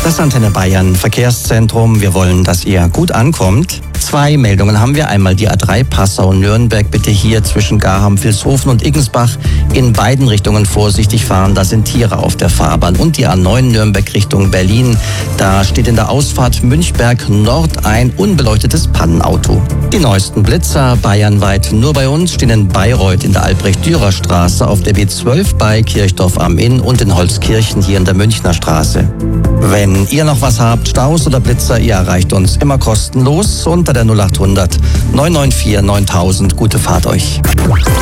Das Antenne Bayern Verkehrszentrum. Wir wollen, dass ihr gut ankommt. 2 Meldungen haben wir. Einmal die A3 Passau-Nürnberg. Bitte hier zwischen Garham, Vilshofen und Iggensbach in beiden Richtungen vorsichtig fahren. Da sind Tiere auf der Fahrbahn. Und die A9 Nürnberg Richtung Berlin. Da steht in der Ausfahrt Münchberg Nord ein unbeleuchtetes Pannenauto. Die neuesten Blitzer bayernweit nur bei uns stehen in Bayreuth in der Albrecht-Dürer-Straße, auf der B12 bei Kirchdorf am Inn und in Holzkirchen hier in der Münchner Straße. Wenn ihr noch was habt, Staus oder Blitzer, ihr erreicht uns immer kostenlos unter der 0800 994 9000. Gute Fahrt euch.